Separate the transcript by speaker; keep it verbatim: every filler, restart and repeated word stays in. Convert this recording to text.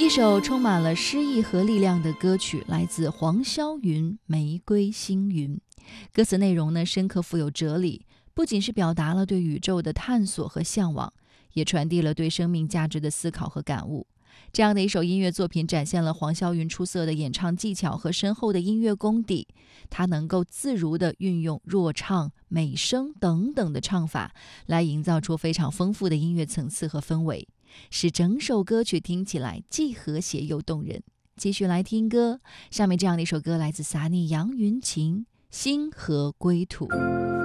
Speaker 1: 一首充满了诗意和力量的歌曲，来自黄霄云《玫瑰星云》。歌词内容呢，深刻富有哲理，不仅是表达了对宇宙的探索和向往，也传递了对生命价值的思考和感悟。这样的一首音乐作品展现了黄霄云出色的演唱技巧和深厚的音乐功底，他能够自如地运用弱唱、美声等等的唱法，来营造出非常丰富的音乐层次和氛围，使整首歌曲听起来既和谐又动人。继续来听歌，下面这样的一首歌来自撒尼杨云晴《星河归途》。